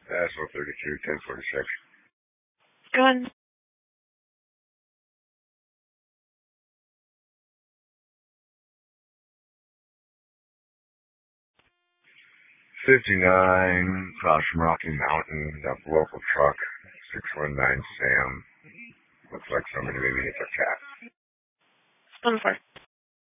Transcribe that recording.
Asshole 32, 1046. Go on. 59, across from Rocky Mountain, that local truck, 619 Sam. Looks like somebody maybe hit their cat. On 4.